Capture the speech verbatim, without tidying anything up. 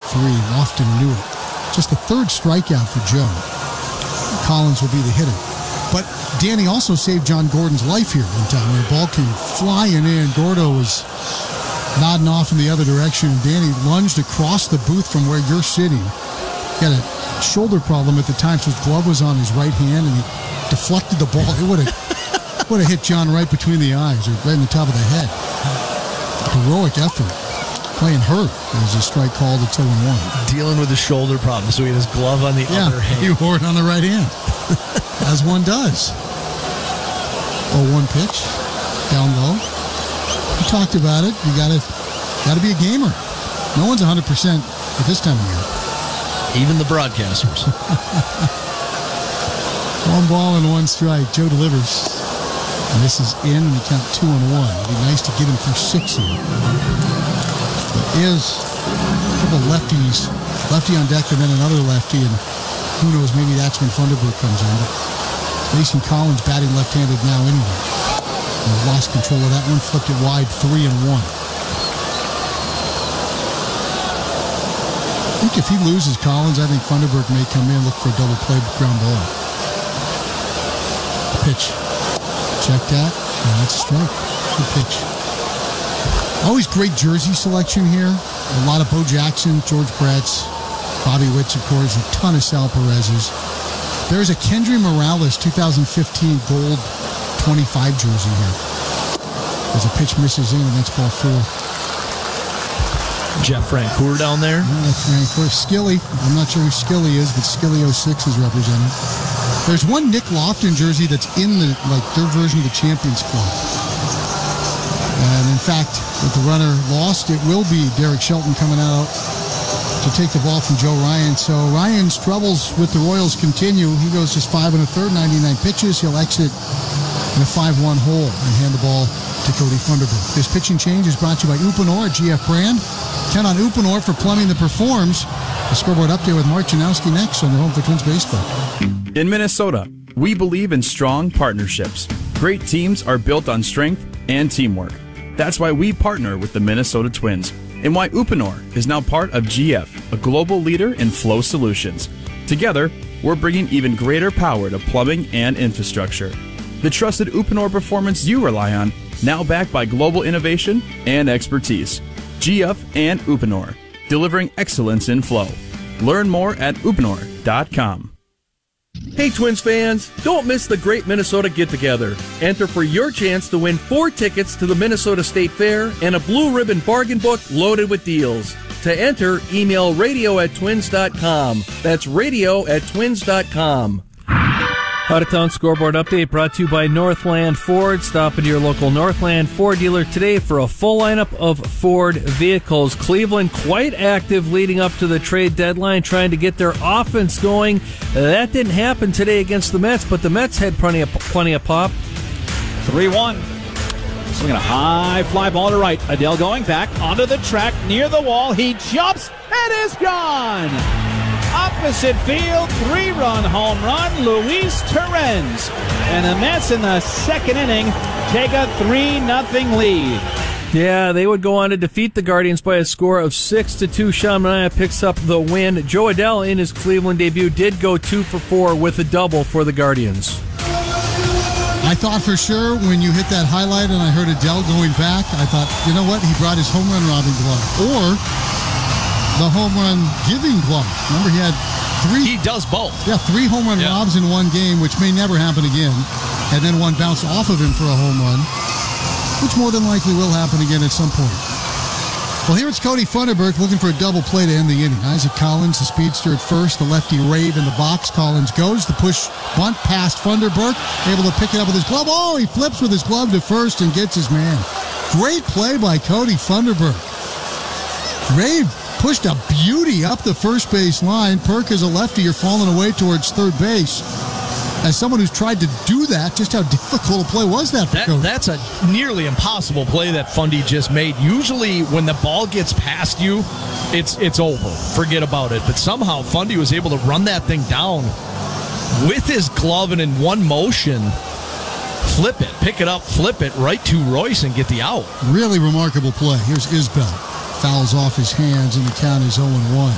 three. Lofton knew it. Just the third strikeout for Joe. Collins will be the hitter. But Danny also saved John Gordon's life here one time when the ball came flying in. Gordo was nodding off in the other direction. Danny lunged across the booth from where you're sitting. He had a shoulder problem at the time, so his glove was on his right hand, and he deflected the ball. It would have would have hit John right between the eyes or right in the top of the head. Heroic effort. Playing hurt. There's a strike called at two and one. Dealing with a shoulder problem, so he had his glove on the yeah, other hand. He wore it on the right hand, as one does. oh one pitch, down low. We talked about it. You gotta, gotta be a gamer. No one's one hundred percent at this time of year. Even the broadcasters. One ball and one strike. Joe delivers. And this is in, and we count two and one. It'd be nice to get him through six here. There is a couple lefties. Lefty on deck and then another lefty, and who knows, maybe that's when Funderburk comes in. But Mason Collins batting left-handed now anyway. And lost control of that one, flipped it wide, three and one. I think if he loses Collins, I think Funderburk may come in, look for a double play ground ball. Pitch. Check that. And that's a strike. Good pitch. Always great jersey selection here. A lot of Bo Jackson, George Bretts, Bobby Witts, of course, a ton of Sal Perez's. There's a Kendry Morales two thousand fifteen gold twenty-five jersey here. As a pitch misses in, and that's ball four. Jeff Francoeur down there. Yeah, Francoeur. Skilly. I'm not sure who Skilly is, but Skilly oh six is represented. There's one Nick Lofton jersey that's in the, like, their version of the Champions Club. And in fact, with the runner lost, it will be Derek Shelton coming out to take the ball from Joe Ryan. So Ryan's troubles with the Royals continue. He goes just five and a third, ninety-nine pitches. He'll exit in a five one hole and hand the ball to Cody Funderburk. This pitching change is brought to you by Uponor, a G F brand. Count on Uponor for plumbing that performs. The scoreboard update with Mark Janowski next on the Home for Twins Baseball. In Minnesota, we believe in strong partnerships. Great teams are built on strength and teamwork. That's why we partner with the Minnesota Twins, and why Uponor is now part of G F, a global leader in flow solutions. Together, we're bringing even greater power to plumbing and infrastructure. The trusted Uponor performance you rely on, now backed by global innovation and expertise. G F and Uponor, delivering excellence in flow. Learn more at uponor dot com. Hey Twins fans, don't miss the Great Minnesota Get-Together. Enter for your chance to win four tickets to the Minnesota State Fair and a blue ribbon bargain book loaded with deals. To enter, email radio at twins dot com. That's radio at twins dot com. Out-of-town scoreboard update brought to you by Northland Ford. Stop into your local Northland Ford dealer today for a full lineup of Ford vehicles. Cleveland quite active leading up to the trade deadline, trying to get their offense going. That didn't happen today against the Mets, but the Mets had plenty of, plenty of pop. three one. Swinging a high fly ball to right. Adele going back onto the track near the wall. He jumps and is gone. Opposite field, three-run home run, Luis Torrens. And the Mets in the second inning take a three nothing lead. Yeah, they would go on to defeat the Guardians by a score of six to two. Sean Manaea picks up the win. Joe Adele in his Cleveland debut did go two for four with a double for the Guardians. I thought for sure when you hit that highlight and I heard Adele going back, I thought, you know what, he brought his home run robbing glove. Or the home run giving glove. Remember, he had three. He does both. Yeah, three home run yeah. robs in one game, which may never happen again. And then one bounced off of him for a home run, which more than likely will happen again at some point. Well, here it's Cody Funderburk looking for a double play to end the inning. Isaac Collins, the speedster at first, the lefty Rave in the box. Collins goes, the push bunt past Funderburk, able to pick it up with his glove. Oh, he flips with his glove to first and gets his man. Great play by Cody Funderburk. Rave pushed a beauty up the first base line. Perk is a lefty. You're falling away towards third base. As someone who's tried to do that, just how difficult a play was that for that, Cody? That's a nearly impossible play that Fundy just made. Usually when the ball gets past you, it's it's over. Forget about it. But somehow Fundy was able to run that thing down with his glove and in one motion, flip it, pick it up, flip it right to Royce and get the out. Really remarkable play. Here's Isbell. Fouls off his hands, and the count is oh and one.